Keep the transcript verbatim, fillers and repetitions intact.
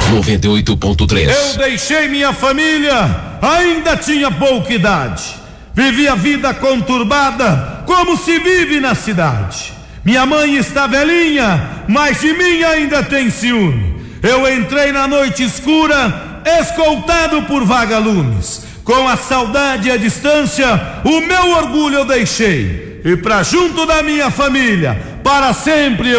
noventa e oito ponto três. Eu deixei minha família, ainda tinha pouca idade. Vivi a vida conturbada, como se vive na cidade. Minha mãe está velhinha, mas de mim ainda tem ciúme. Eu entrei na noite escura, escoltado por vagalumes. Com a saudade e a distância, o meu orgulho eu deixei. E pra junto da minha família, para sempre eu